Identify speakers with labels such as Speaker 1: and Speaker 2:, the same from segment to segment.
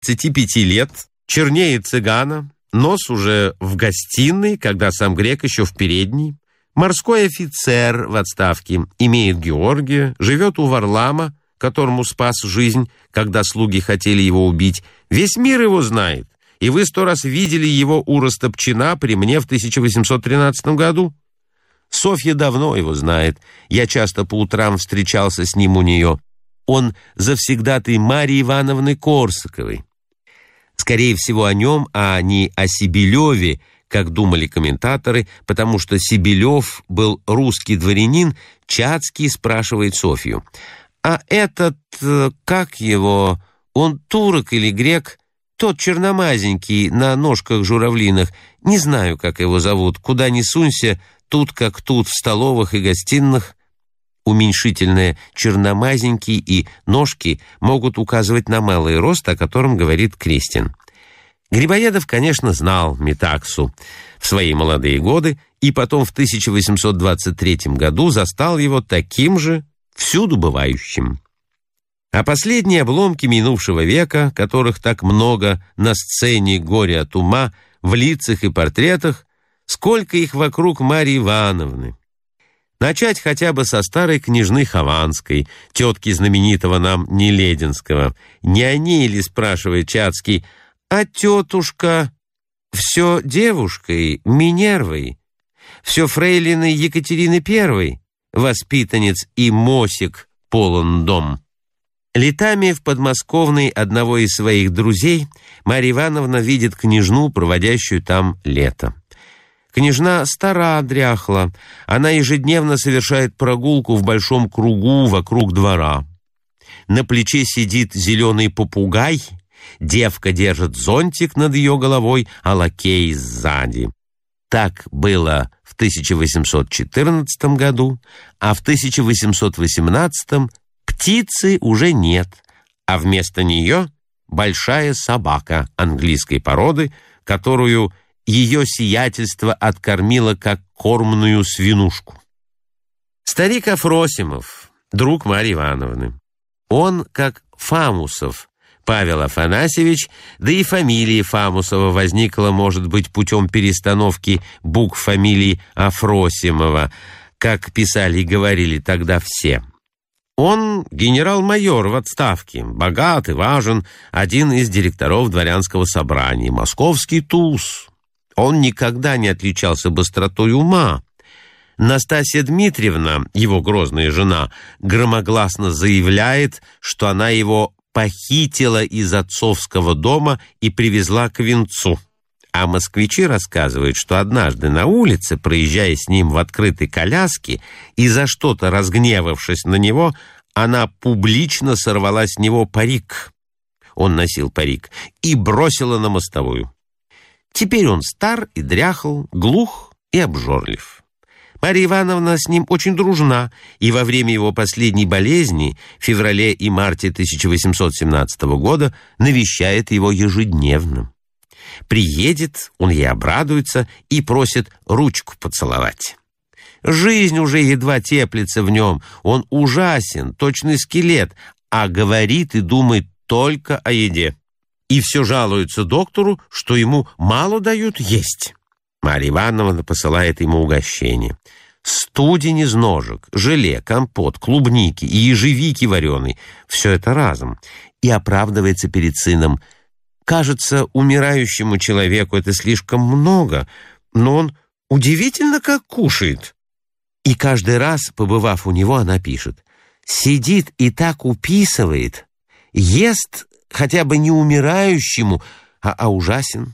Speaker 1: 25 лет, чернее цыгана, нос уже в гостиной, когда сам грек еще в передней. Морской офицер в отставке, имеет Георгия, живет у Варлама, которому спас жизнь, когда слуги хотели его убить. Весь мир его знает, и вы 100 раз видели его у Растопчина при мне в 1813 году. Софья давно его знает, я часто по утрам встречался с ним у нее. Он завсегдатый Марьи Ивановны Корсаковой. Скорее всего о нем, а не о Сибелеве, как думали комментаторы, потому что Сибелев был русский дворянин. Чацкий спрашивает Софью: «А этот, как его, он турок или грек? Тот черномазенький, на ножках журавлиных, не знаю, как его зовут, куда ни сунься, тут как тут, в столовых и гостиных». Уменьшительное «черномазенький» и «ножки» могут указывать на малый рост, о котором говорит Крестин. Грибоедов, конечно, знал Метаксу в свои молодые годы и потом в 1823 году застал его таким же всюду бывающим. А последние обломки минувшего века, которых так много на сцене «Горе от ума», в лицах и портретах, сколько их вокруг Марьи Ивановны. Начать хотя бы со старой княжны Хованской, тетки знаменитого нам Нелединского. Не о ней ли, спрашивает Чацкий, а тетушка все девушкой, Минервой, все фрейлиной Екатерины I, воспитанец и мосик полон дом. Летами в подмосковной одного из своих друзей Марья Ивановна видит княжну, проводящую там лето. Княжна стара, дряхла. Она ежедневно совершает прогулку в большом кругу вокруг двора. На плече сидит зеленый попугай, девка держит зонтик над ее головой, а лакей сзади. Так было в 1814 году, а в 1818 птицы уже нет, а вместо нее большая собака английской породы, которую ее сиятельство откормило как кормную свинушку. Старик Афросимов, друг Марьи Ивановны. Он, как Фамусов Павел Афанасьевич, да и фамилия Фамусова возникла, может быть, путем перестановки букв фамилии Афросимова, как писали и говорили тогда все. Он генерал-майор в отставке, богат и важен, один из директоров дворянского собрания, московский туз. Он никогда не отличался быстротой ума. Настасья Дмитриевна, его грозная жена, громогласно заявляет, что она его похитила из отцовского дома и привезла к венцу. А москвичи рассказывают, что однажды на улице, проезжая с ним в открытой коляске, и за что-то разгневавшись на него, она публично сорвала с него парик. Он носил парик и бросила на мостовую. Теперь он стар и дряхл, глух и обжорлив. Марья Ивановна с ним очень дружна, и во время его последней болезни, в феврале и марте 1817 года, навещает его ежедневно. Приедет, он ей обрадуется и просит ручку поцеловать. Жизнь уже едва теплится в нем, он ужасен, точный скелет, а говорит и думает только о еде. И все жалуется доктору, что ему мало дают есть. Марья Ивановна посылает ему угощение. Студень из ножек, желе, компот, клубники и ежевики вареной. Все это разом. И оправдывается перед сыном. Кажется, умирающему человеку это слишком много, но он удивительно как кушает. И каждый раз, побывав у него, она пишет: сидит и так уписывает, ест хотя бы не умирающему, а ужасен.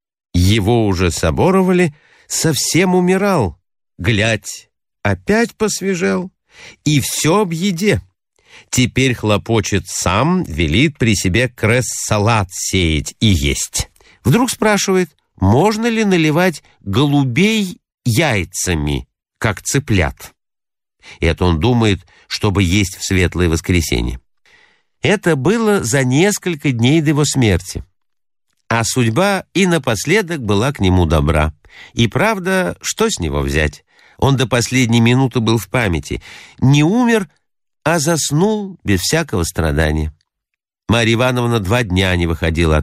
Speaker 1: Его уже соборовали, совсем умирал. Глядь, опять посвежел, и все об еде. Теперь хлопочет сам, велит при себе кресс-салат сеять и есть. Вдруг спрашивает, можно ли наливать голубей яйцами, как цыплят. Это он думает, чтобы есть в светлое воскресенье. Это было за несколько дней до его смерти. А судьба и напоследок была к нему добра. И правда, что с него взять? Он до последней минуты был в памяти. Не умер, а заснул без всякого страдания. Марья Ивановна 2 дня не выходила